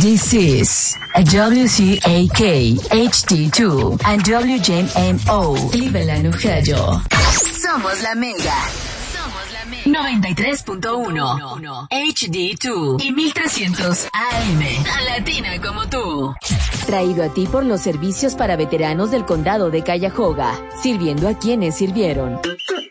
This is a WCAK HD2 and WJMO Cleveland, Ohio. Somos la Mega. 93.1 HD2 y 1300 AM. Tan latina como tú. Traído a ti por los servicios para veteranos del condado de Cuyahoga, sirviendo a quienes sirvieron.